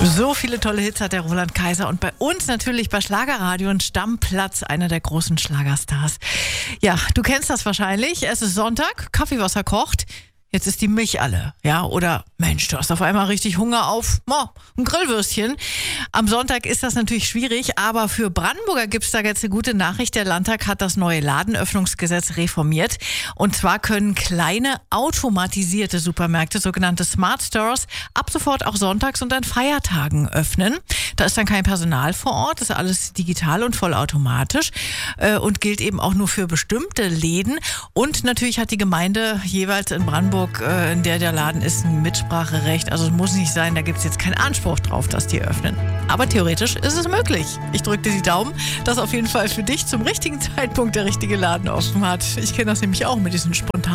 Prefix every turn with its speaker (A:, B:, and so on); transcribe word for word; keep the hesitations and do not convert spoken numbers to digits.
A: So viele tolle Hits hat der Roland Kaiser und bei uns natürlich bei Schlagerradio ein Stammplatz, einer der großen Schlagerstars. Ja, du kennst das wahrscheinlich. Es ist Sonntag, Kaffeewasser kocht. Jetzt ist die Milch alle, ja, oder Mensch, du hast auf einmal richtig Hunger auf oh, ein Grillwürstchen. Am Sonntag ist das natürlich schwierig, aber für Brandenburger gibt es da jetzt eine gute Nachricht. Der Landtag hat das neue Ladenöffnungsgesetz reformiert und zwar können kleine automatisierte Supermärkte, sogenannte Smart Stores, ab sofort auch sonntags und an Feiertagen öffnen. Da ist dann kein Personal vor Ort, das ist alles digital und vollautomatisch äh, und gilt eben auch nur für bestimmte Läden und natürlich hat die Gemeinde jeweils in Brandenburg, in der der Laden ist, ein Mitspracherecht. Also es muss nicht sein, da gibt es jetzt keinen Anspruch drauf, dass die öffnen. Aber theoretisch ist es möglich. Ich drücke dir die Daumen, dass auf jeden Fall für dich zum richtigen Zeitpunkt der richtige Laden offen hat. Ich kenne das nämlich auch mit diesen spontanen